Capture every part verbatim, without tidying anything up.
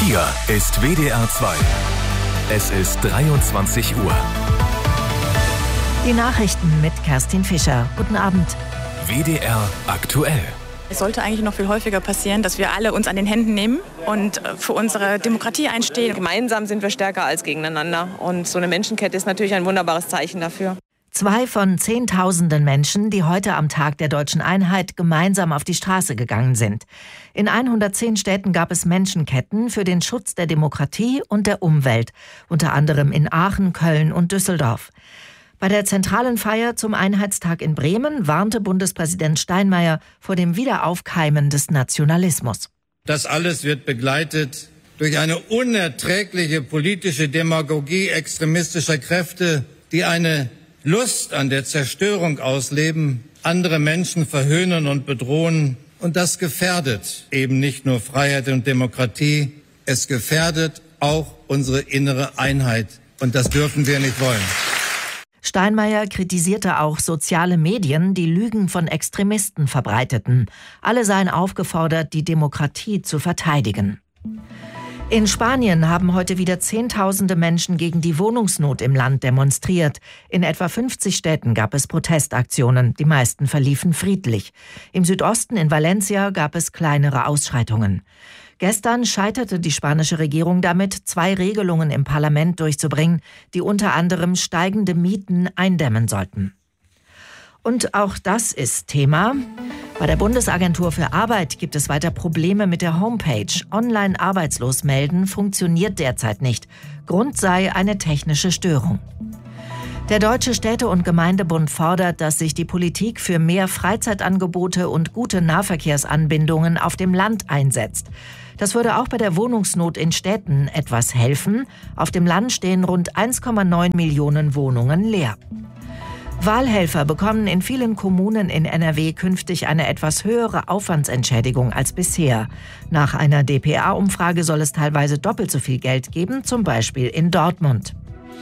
Hier ist W D R zwei. Es ist dreiundzwanzig Uhr. Die Nachrichten mit Kerstin Fischer. Guten Abend. W D R aktuell. Es sollte eigentlich noch viel häufiger passieren, dass wir alle uns an den Händen nehmen und für unsere Demokratie einstehen. Gemeinsam sind wir stärker als gegeneinander. Und so eine Menschenkette ist natürlich ein wunderbares Zeichen dafür. Zwei von Zehntausenden Menschen, die heute am Tag der Deutschen Einheit gemeinsam auf die Straße gegangen sind. In hundertzehn Städten gab es Menschenketten für den Schutz der Demokratie und der Umwelt, unter anderem in Aachen, Köln und Düsseldorf. Bei der zentralen Feier zum Einheitstag in Bremen warnte Bundespräsident Steinmeier vor dem Wiederaufkeimen des Nationalismus. Das alles wird begleitet durch eine unerträgliche politische Demagogie extremistischer Kräfte, die eine Lust an der Zerstörung ausleben, andere Menschen verhöhnen und bedrohen. Und das gefährdet eben nicht nur Freiheit und Demokratie, es gefährdet auch unsere innere Einheit. Und das dürfen wir nicht wollen. Steinmeier kritisierte auch soziale Medien, die Lügen von Extremisten verbreiteten. Alle seien aufgefordert, die Demokratie zu verteidigen. In Spanien haben heute wieder Zehntausende Menschen gegen die Wohnungsnot im Land demonstriert. In etwa fünfzig Städten gab es Protestaktionen. Die meisten verliefen friedlich. Im Südosten in Valencia gab es kleinere Ausschreitungen. Gestern scheiterte die spanische Regierung damit, zwei Regelungen im Parlament durchzubringen, die unter anderem steigende Mieten eindämmen sollten. Und auch das ist Thema. Bei der Bundesagentur für Arbeit gibt es weiter Probleme mit der Homepage. Online arbeitslos melden funktioniert derzeit nicht. Grund sei eine technische Störung. Der Deutsche Städte- und Gemeindebund fordert, dass sich die Politik für mehr Freizeitangebote und gute Nahverkehrsanbindungen auf dem Land einsetzt. Das würde auch bei der Wohnungsnot in Städten etwas helfen. Auf dem Land stehen rund eins Komma neun Millionen Wohnungen leer. Wahlhelfer bekommen in vielen Kommunen in N R W künftig eine etwas höhere Aufwandsentschädigung als bisher. Nach einer D P A-Umfrage soll es teilweise doppelt so viel Geld geben, zum Beispiel in Dortmund.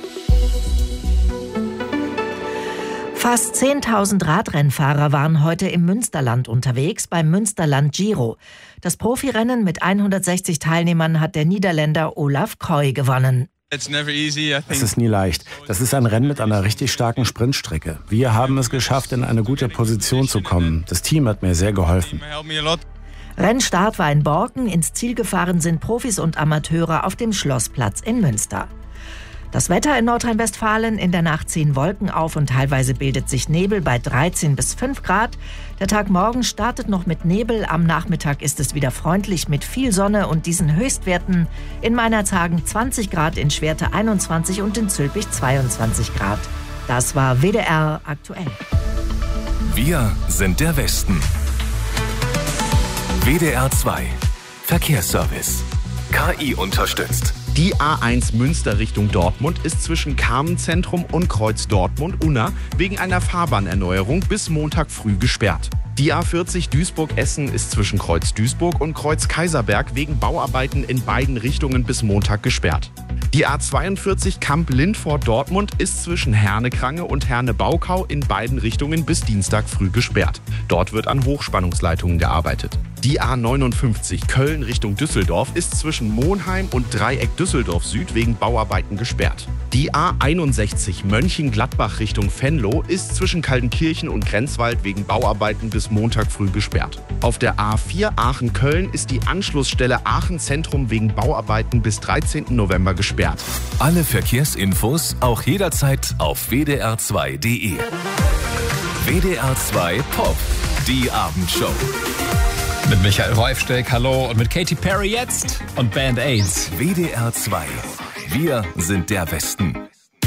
Fast zehntausend Radrennfahrer waren heute im Münsterland unterwegs beim Münsterland Giro. Das Profirennen mit hundertsechzig Teilnehmern hat der Niederländer Olaf Koy gewonnen. Es ist nie leicht. Das ist ein Rennen mit einer richtig starken Sprintstrecke. Wir haben es geschafft, in eine gute Position zu kommen. Das Team hat mir sehr geholfen. Rennstart war in Borken. Ins Ziel gefahren sind Profis und Amateure auf dem Schlossplatz in Münster. Das Wetter in Nordrhein-Westfalen: in der Nacht ziehen Wolken auf und teilweise bildet sich Nebel bei dreizehn bis fünf Grad. Der Tag morgen startet noch mit Nebel. Am Nachmittag ist es wieder freundlich mit viel Sonne und diesen Höchstwerten. In Meinerzhagen zwanzig Grad, in Schwerte einundzwanzig und in Zülpich zweiundzwanzig Grad. Das war W D R aktuell. Wir sind der Westen. W D R zwei. Verkehrsservice. K I unterstützt. Die A eins Münster Richtung Dortmund ist zwischen Carmenzentrum und Kreuz Dortmund-Unna wegen einer Fahrbahnerneuerung bis Montag früh gesperrt. Die A vierzig Duisburg-Essen ist zwischen Kreuz Duisburg und Kreuz Kaiserberg wegen Bauarbeiten in beiden Richtungen bis Montag gesperrt. Die A zweiundvierzig Kamp-Lindfort-Dortmund ist zwischen Herne-Krange und Herne-Baukau in beiden Richtungen bis Dienstag früh gesperrt. Dort wird an Hochspannungsleitungen gearbeitet. Die A neunundfünfzig Köln Richtung Düsseldorf ist zwischen Monheim und Dreieck Düsseldorf Süd wegen Bauarbeiten gesperrt. Die A einundsechzig Mönchengladbach Richtung Venlo ist zwischen Kaltenkirchen und Grenzwald wegen Bauarbeiten bis Montag früh gesperrt. Auf der A vier Aachen-Köln ist die Anschlussstelle Aachen Zentrum wegen Bauarbeiten bis dreizehnten November gesperrt. Alle Verkehrsinfos auch jederzeit auf w d r zwei punkt d e. W D R zwei Pop, die Abendshow. Mit Michael Wolfsteck, hallo, und mit Katy Perry jetzt und Band AIDS. W D R zwei. Wir sind der Westen.